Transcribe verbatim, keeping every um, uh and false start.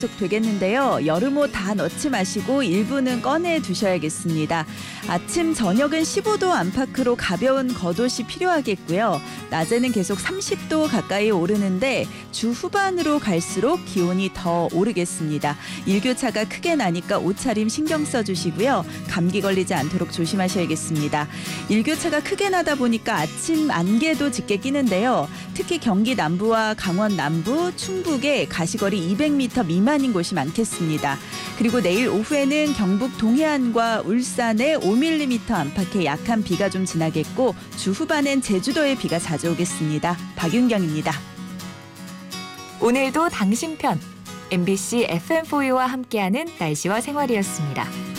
되겠는데요. 여름옷 다 넣지 마시고 일부는 꺼내 두셔야겠습니다. 아침, 저녁은 십오 도 안팎으로 가벼운 겉옷이 필요하겠고요. 낮에는 계속 삼십 도 가까이 오르는데 주 후반으로 갈수록 기온이 더 오르겠습니다. 일교차가 크게 나니까 옷차림 신경 써주시고요. 감기 걸리지 않도록 조심하셔야겠습니다. 일교차가 크게 나다 보니까 아침 안개도 짙게 끼는데요. 특히 경기 남부와 강원 남부, 충북에 가시거리 이백 미터 미만인 곳이 많겠습니다. 그리고 내일 오후에는 경북 동해안과 울산에 오 밀리미터 안팎의 약한 비가 좀 지나겠고 주 후반엔 제주도에 비가 자주 오겠습니다. 박윤경입니다. 오늘도 당신 편 엠비씨 에프엠 포유와 함께하는 날씨와 생활이었습니다.